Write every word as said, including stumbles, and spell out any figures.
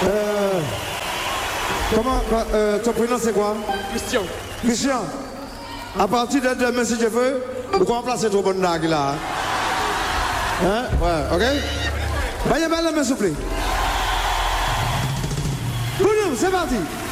Euh, comment, euh, ton prénom c'est quoi? Christian. Christian. À partir de demain, si je veux, vous pouvez remplacer ton bon nag là. Hein? Ouais, ok? Vaya, vaya, s'il vous plaît. Boum, c'est parti.